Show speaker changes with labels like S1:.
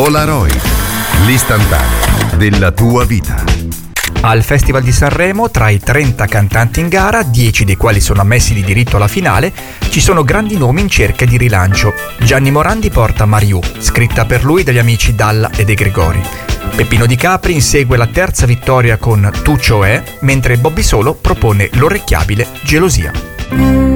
S1: Polaroid, l'istantanea della tua vita.
S2: Al Festival di Sanremo, tra i 30 cantanti in gara, 10 dei quali sono ammessi di diritto alla finale, ci sono grandi nomi in cerca di rilancio. Gianni Morandi porta Mariù, scritta per lui dagli amici Dalla e De Gregori. Peppino Di Capri insegue la terza vittoria con Tu cioè, mentre Bobby Solo propone l'orecchiabile Gelosia.